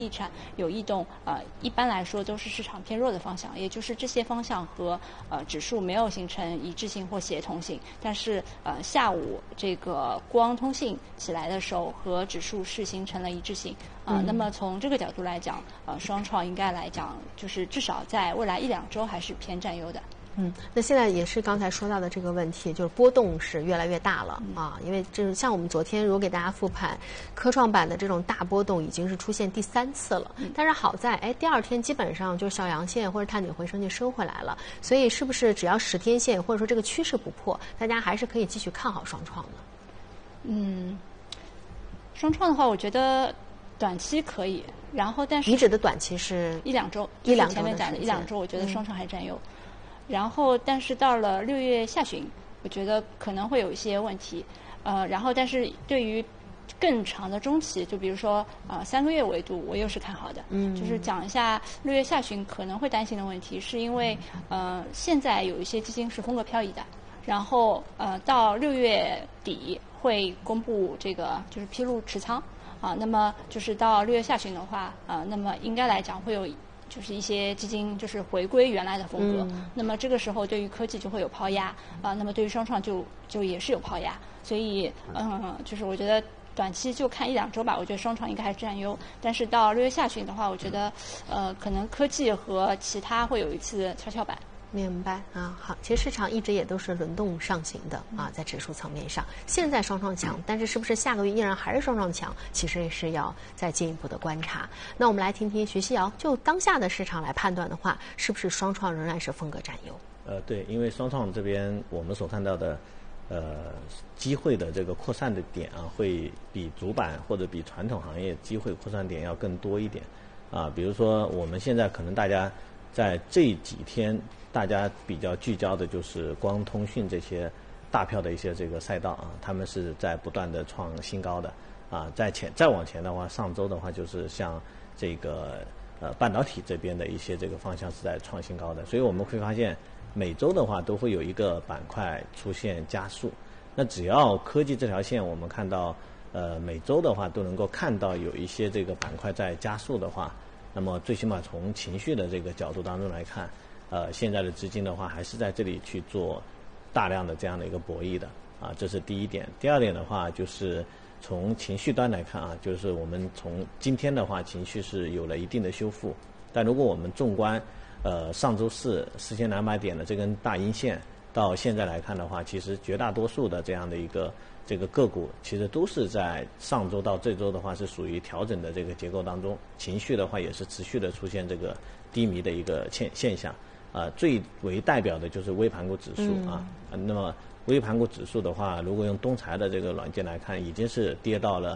地产有异动，一般来说都是市场偏弱的方向，也就是这些方向和指数没有形成一致性或协同性。但是下午这个光通信起来的时候，和指数是形成了一致性。那么从这个角度来讲，双创应该来讲，就是至少在未来1-2周还是偏占优的。 那现在也是刚才说到的这个问题，就是波动是越来越大了因为这像我们昨天如果给大家复盘，科创板的这种大波动已经是出现第3次了。但是好在第2天基本上就是小阳线或者探底回升就收回来了，所以是不是只要10天线或者说这个趋势不破，大家还是可以继续看好双创的？ 双创的话，我觉得短期可以，然后但是你指的短期是 1-2周， 1-2周前面讲的1-2周，我觉得双创还占优。然后，但是到了6月下旬，我觉得可能会有一些问题。然后，但是对于更长的中期，就比如说3个月维度，我又是看好的。就是讲一下6月下旬可能会担心的问题，是因为现在有一些基金是风格漂移的，然后到6月底会公布这个就是披露持仓那么就是到6月下旬的话那么应该来讲会有。就是一些基金就是回归原来的风格，那么这个时候对于科技就会有抛压那么对于双创就也是有抛压，所以就是我觉得短期就看1-2周吧，我觉得双创应该还是占优，但是到6月下旬的话，我觉得可能科技和其他会有一次跷跷板。 明白好，其实市场一直也都是轮动上行的在指数层面上，现在双创强，但是是不是下个月依然还是双创强，其实也是要再进一步的观察。那我们来听听徐熙瑶，就当下的市场来判断的话，是不是双创仍然是风格占优？ 对，因为双创这边我们所看到的机会的这个扩散的点会比主板或者比传统行业机会扩散点要更多一点比如说我们现在可能大家在这几天大家比较聚焦的就是光通讯这些大票的一些这个赛道他们是在不断的创新高的再往前的话，上周的话就是像这个半导体这边的一些这个方向是在创新高的，所以我们会发现每周的话都会有一个板块出现加速。那只要科技这条线我们看到每周的话都能够看到有一些这个板块在加速的话，那么最起码从情绪的这个角度当中来看现在的资金的话还是在这里去做大量的这样的一个博弈的这是第一点。第二点的话就是从情绪端来看就是我们从今天的话情绪是有了一定的修复，但如果我们纵观上周四4200点的这根大阴线到现在来看的话，其实绝大多数的这样的一个这个个股其实都是在上周到这周的话是属于调整的这个结构当中，情绪的话也是持续的出现这个低迷的一个现象最为代表的就是微盘股指数那么微盘股指数的话，如果用东财的这个软件来看，已经是跌到了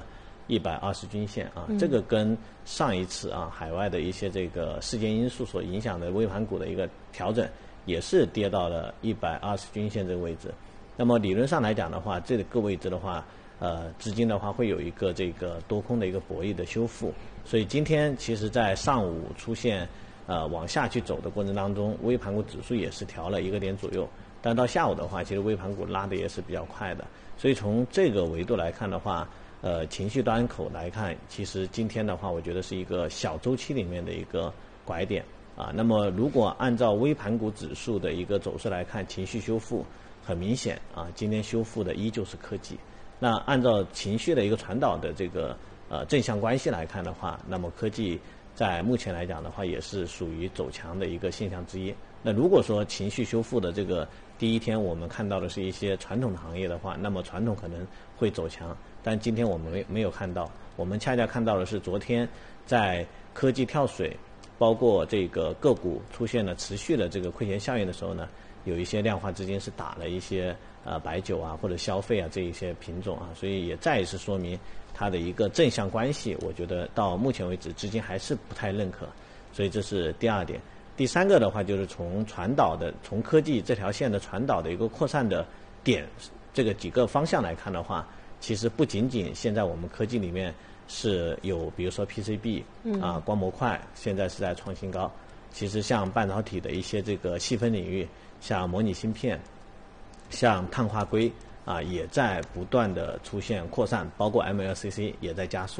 120均线这个跟上一次海外的一些这个事件因素所影响的微盘股的一个调整，也是跌到了120均线这个位置。那么理论上来讲的话，这个位置的话资金的话会有一个这个多空的一个博弈的修复，所以今天其实在上午出现往下去走的过程当中，微盘股指数也是调了1个点左右，但到下午的话其实微盘股拉的也是比较快的，所以从这个维度来看的话情绪端口来看，其实今天的话我觉得是一个小周期里面的一个拐点那么如果按照微盘股指数的一个走势来看，情绪修复很明显今天修复的依旧是科技。那按照情绪的一个传导的这个正向关系来看的话，那么科技在目前来讲的话也是属于走强的一个现象之一。那如果说情绪修复的这个第一天我们看到的是一些传统的行业的话，那么传统可能会走强，但今天我们没有看到，我们恰恰看到的是昨天在科技跳水包括这个个股出现了持续的这个亏钱效应的时候呢，有一些量化资金是打了一些白酒或者消费这一些品种所以也再一次说明它的一个正向关系，我觉得到目前为止资金还是不太认可，所以这是第二点。第三个的话就是从传导的从科技这条线的传导的一个扩散的点这个几个方向来看的话，其实不仅仅现在我们科技里面是有比如说 PCB 光模块现在是在创新高，其实像半导体的一些这个细分领域，像模拟芯片，像碳化硅也在不断的出现扩散，包括 MLCC 也在加速。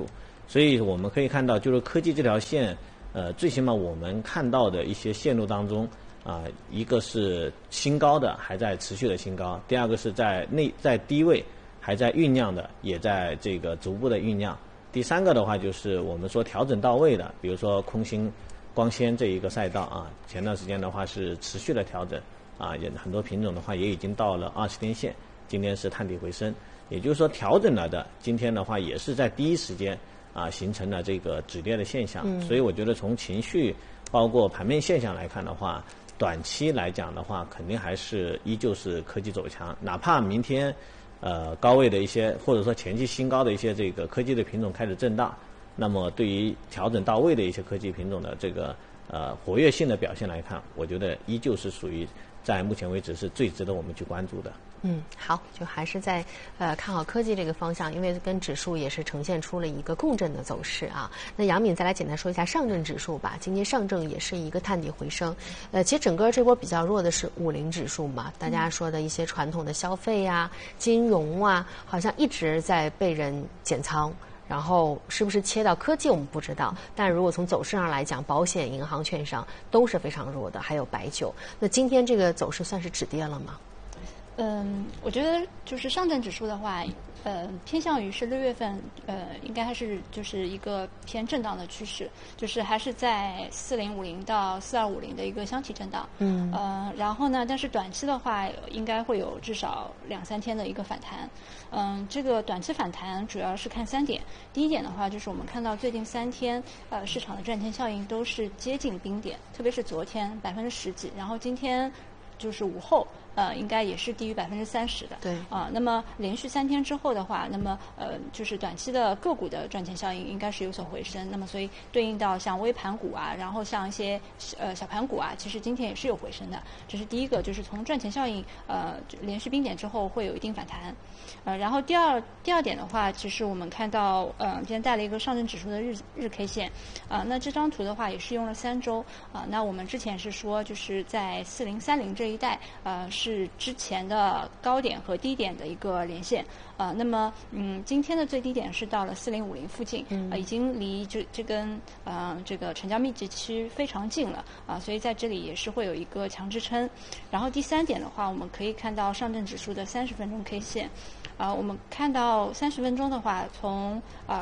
所以我们可以看到，就是科技这条线，最起码我们看到的一些线路当中，一个是新高的还在持续的新高，第二个是在低位还在酝酿的，也在这个逐步的酝酿。第三个的话就是我们说调整到位的，比如说空芯光纤这一个赛道啊，前段时间的话是持续的调整也很多品种的话也已经到了20天线，今天是探底回升，也就是说调整了的，今天的话也是在第一时间形成了这个止跌的现象。所以我觉得从情绪包括盘面现象来看的话，短期来讲的话，肯定还是依旧是科技走强，哪怕明天高位的一些或者说前期新高的一些这个科技的品种开始震荡，那么对于调整到位的一些科技品种的这个活跃性的表现来看，我觉得依旧是属于在目前为止是最值得我们去关注的。 好，就还是在看好科技这个方向，因为跟指数也是呈现出了一个共振的走势啊。那杨敏再来简单说一下上证指数吧，今天上证也是一个探底回升。其实整个这波比较弱的是50指数嘛，大家说的一些传统的消费啊、金融啊，好像一直在被人减仓。然后是不是切到科技我们不知道，但如果从走势上来讲，保险、银行、券商都是非常弱的，还有白酒。那今天这个走势算是止跌了吗？ 我觉得就是上证指数的话，偏向于是6月份，应该还是就是一个偏震荡的趋势，就是还是在4050到4250的一个箱体震荡。然后呢，但是短期的话，应该会有至少2-3天的一个反弹。这个短期反弹主要是看3点。第一点的话，就是我们看到最近3天，市场的赚钱效应都是接近冰点，特别是昨天10%几，然后今天就是午后。应该也是低于30%的。 对。 那么连续3天之后的话，那么就是短期的个股的赚钱效应应该是有所回升。那么所以对应到像微盘股啊，然后像一些小盘股啊，其实今天也是有回升的。这是第一个，就是从赚钱效应连续冰点之后会有一定反弹。然后第二点的话，其实我们看到今天带了一个上证指数的日 K 线。那这张图的话也是用了3周。那我们之前是说就是在4030这一带是之前的高点和低点的一个连线。那么今天的最低点是到了4050附近，已经离这根这个成交密集区非常近了所以在这里也是会有一个强支撑。然后第3点的话，我们可以看到上证指数的30分钟 K 线。我们看到30分钟的话，从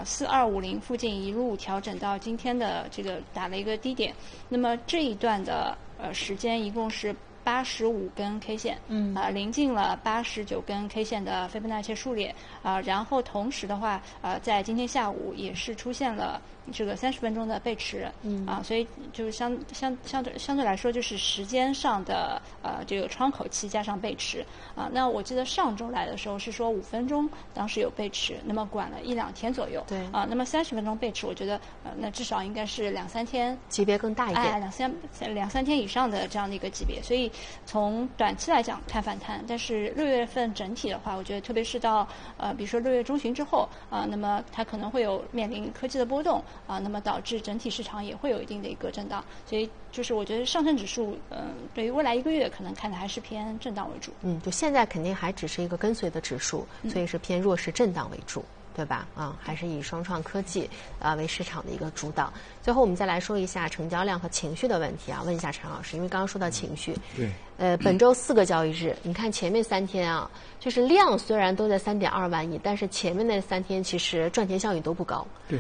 4250附近一路调整到今天的这个打了一个低点。那么这一段的时间一共是85根 K 线，临近了89根 K 线的斐波那契数列然后同时的话，在今天下午也是出现了这个30分钟的背驰，所以就是相对来说，就是时间上的这个窗口期加上背驰那我记得上周来的时候是说5分钟当时有背驰，那么管了1-2天左右， 对那么30分钟背驰，我觉得那至少应该是2-3天， 级别更大一点 ，2-3天以上的这样的一个级别，所以从短期来讲看反弹，但是6月份整体的话，我觉得特别是到比如说6月中旬之后那么它可能会有面临科技的波动那么导致整体市场也会有一定的一个震荡，所以就是我觉得上证指数对于未来1个月可能看的还是偏震荡为主。 就现在肯定还只是一个跟随的指数，所以是偏弱势震荡为主。对吧？还是以双创科技为市场的一个主导。最后我们再来说一下成交量和情绪的问题问一下陈老师，因为刚刚说到情绪。 对。 本周4个交易日，你看前面3天就是量虽然都在3.2万亿，但是前面那3天其实赚钱效应都不高。 对。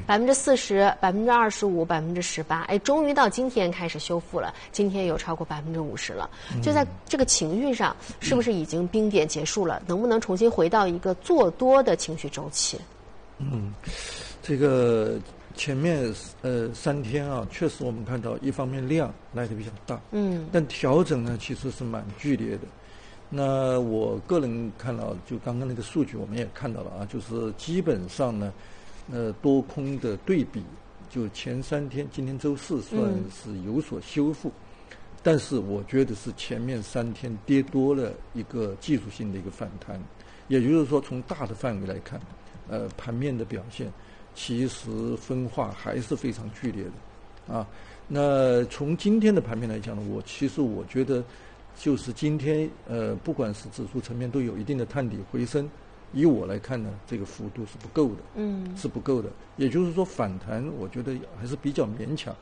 40%、25%、18%，终于到今天开始修复了，今天有超过50%了。就在这个情绪上，是不是已经冰点结束了？能不能重新回到一个做多的情绪周期？ 这个前面3天确实我们看到一方面量来得比较大，但调整呢其实是蛮剧烈的。那我个人看到，就刚刚那个数据我们也看到了就是基本上呢，多空的对比，就前3天，今天周4算是有所修复，但是我觉得是前面3天跌多了一个技术性的一个反弹，也就是说从大的范围来看。盘面的表现其实分化还是非常剧烈的那从今天的盘面来讲呢，我觉得就是今天不管是指数层面都有一定的探底回升以我来看呢，这个幅度是不够的，是不够的。也就是说，反弹我觉得还是比较勉强。